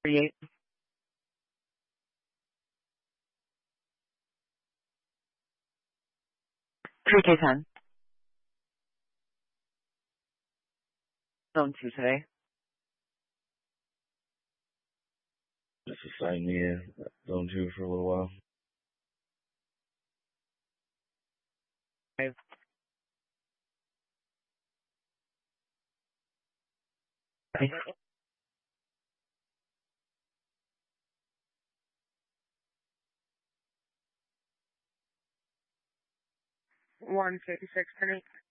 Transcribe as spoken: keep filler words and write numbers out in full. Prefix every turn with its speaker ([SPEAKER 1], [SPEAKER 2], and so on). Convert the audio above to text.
[SPEAKER 1] Create. three K ten. Zone two today.
[SPEAKER 2] Just assign me in zone two for a little while.
[SPEAKER 1] Five. one fifty-six, ten eight.